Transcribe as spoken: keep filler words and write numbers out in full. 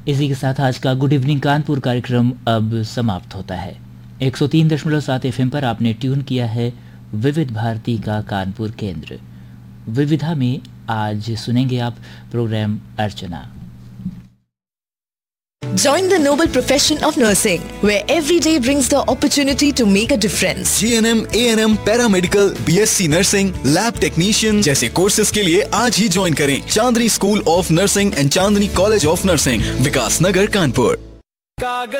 इसी के साथ आज का गुड इवनिंग कानपुर कार्यक्रम अब समाप्त होता है। एक सौ तीन दशमलव सात एफ एम पर आपने ट्यून किया है विविध भारती का कानपुर केंद्र। विविधा में आज सुनेंगे आप programme Archana. Join the noble profession of nursing, where every day brings the opportunity to make a difference. G N M, A N M, Paramedical, B S c Nursing, Lab Technician जैसे courses के लिए आज ही join करें चांदनी school of nursing and Chandni college of nursing, Vikas Nagar, Kanpur.